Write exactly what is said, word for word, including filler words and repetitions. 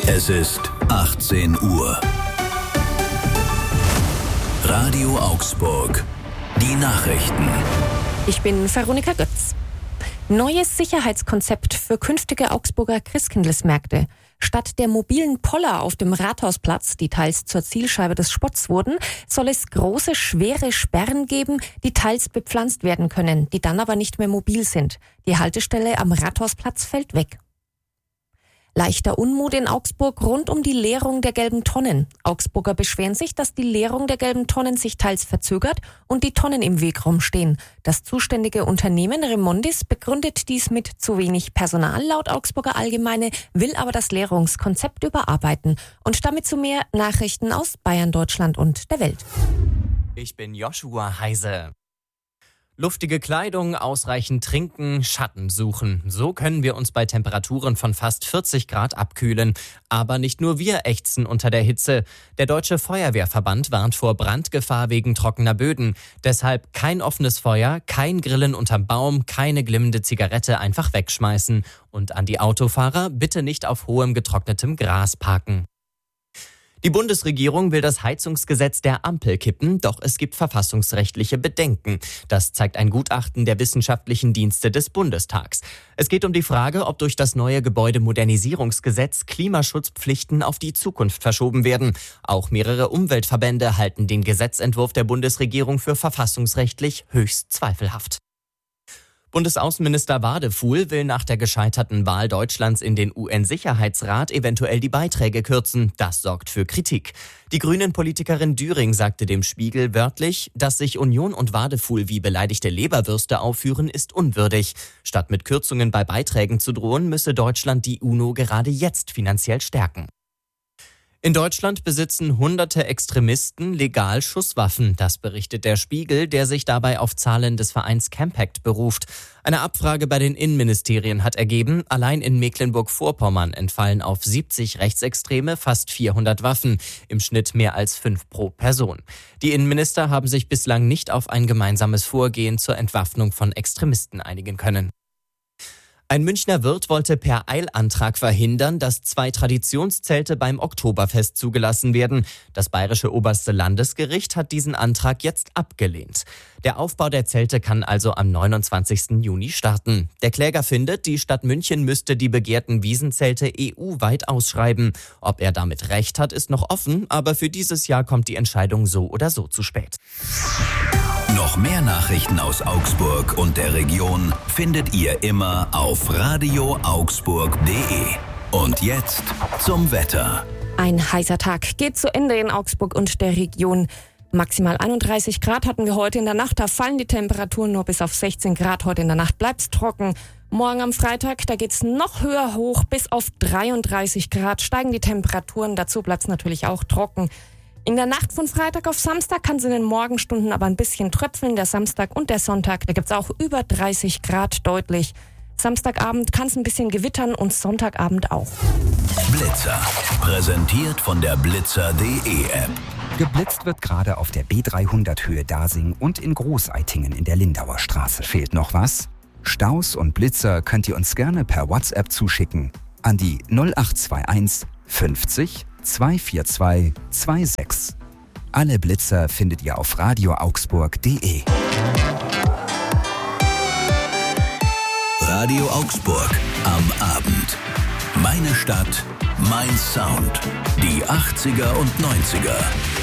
Es ist achtzehn Uhr. Radio Augsburg. Die Nachrichten. Ich bin Veronika Götz. Neues Sicherheitskonzept für künftige Augsburger Christkindlesmärkte. Statt der mobilen Poller auf dem Rathausplatz, die teils zur Zielscheibe des Spotts wurden, soll es große, schwere Sperren geben, die teils bepflanzt werden können, die dann aber nicht mehr mobil sind. Die Haltestelle am Rathausplatz fällt weg. Leichter Unmut in Augsburg rund um die Leerung der gelben Tonnen. Augsburger beschweren sich, dass die Leerung der gelben Tonnen sich teils verzögert und die Tonnen im Weg rumstehen. Das zuständige Unternehmen Remondis begründet dies mit zu wenig Personal laut Augsburger Allgemeine, will aber das Leerungskonzept überarbeiten. Und damit zu mehr Nachrichten aus Bayern, Deutschland und der Welt. Ich bin Joshua Heise. Luftige Kleidung, ausreichend trinken, Schatten suchen. So können wir uns bei Temperaturen von fast vierzig Grad abkühlen. Aber nicht nur wir ächzen unter der Hitze. Der Deutsche Feuerwehrverband warnt vor Brandgefahr wegen trockener Böden. Deshalb kein offenes Feuer, kein Grillen unterm Baum, keine glimmende Zigarette einfach wegschmeißen. Und an die Autofahrer, bitte nicht auf hohem getrocknetem Gras parken. Die Bundesregierung will das Heizungsgesetz der Ampel kippen, doch es gibt verfassungsrechtliche Bedenken. Das zeigt ein Gutachten der wissenschaftlichen Dienste des Bundestags. Es geht um die Frage, ob durch das neue Gebäudemodernisierungsgesetz Klimaschutzpflichten auf die Zukunft verschoben werden. Auch mehrere Umweltverbände halten den Gesetzentwurf der Bundesregierung für verfassungsrechtlich höchst zweifelhaft. Bundesaußenminister Wadefuhl will nach der gescheiterten Wahl Deutschlands in den U N-Sicherheitsrat eventuell die Beiträge kürzen. Das sorgt für Kritik. Die Grünen-Politikerin Düring sagte dem Spiegel wörtlich, dass sich Union und Wadefuhl wie beleidigte Leberwürste aufführen, ist unwürdig. Statt mit Kürzungen bei Beiträgen zu drohen, müsse Deutschland die UNO gerade jetzt finanziell stärken. In Deutschland besitzen hunderte Extremisten legal Schusswaffen. Das berichtet der Spiegel, der sich dabei auf Zahlen des Vereins Campact beruft. Eine Abfrage bei den Innenministerien hat ergeben, allein in Mecklenburg-Vorpommern entfallen auf siebzig Rechtsextreme fast vierhundert Waffen, im Schnitt mehr als fünf pro Person. Die Innenminister haben sich bislang nicht auf ein gemeinsames Vorgehen zur Entwaffnung von Extremisten einigen können. Ein Münchner Wirt wollte per Eilantrag verhindern, dass zwei Traditionszelte beim Oktoberfest zugelassen werden. Das bayerische oberste Landesgericht hat diesen Antrag jetzt abgelehnt. Der Aufbau der Zelte kann also am neunundzwanzigsten Juni starten. Der Kläger findet, die Stadt München müsste die begehrten Wiesenzelte E U-weit ausschreiben. Ob er damit recht hat, ist noch offen, aber für dieses Jahr kommt die Entscheidung so oder so zu spät. Noch mehr Nachrichten aus Augsburg und der Region findet ihr immer auf radio augsburg punkt de. Und jetzt zum Wetter. Ein heißer Tag geht zu Ende in Augsburg und der Region. Maximal einunddreißig Grad hatten wir heute in der Nacht. Da fallen die Temperaturen nur bis auf sechzehn Grad. Heute in der Nacht bleibt's trocken. Morgen am Freitag, da geht's noch höher hoch. Bis auf dreiunddreißig Grad steigen die Temperaturen. Dazu bleibt's natürlich auch trocken. In der Nacht von Freitag auf Samstag kann es in den Morgenstunden aber ein bisschen tröpfeln. Der Samstag und der Sonntag, da gibt's auch über dreißig Grad deutlich. Samstagabend kann es ein bisschen gewittern und Sonntagabend auch. Blitzer, präsentiert von der blitzer punkt de App. Geblitzt wird gerade auf der B dreihundert Höhe Dasing und in Großeitingen in der Lindauer Straße. Fehlt noch was? Staus und Blitzer könnt ihr uns gerne per WhatsApp zuschicken an die null acht zwei eins fünfzig zweihundertvierundzwanzig sechsundzwanzig. Alle Blitzer findet ihr auf radio augsburg punkt de. Radio Augsburg am Abend. Meine Stadt, mein Sound. Die achtziger und neunziger.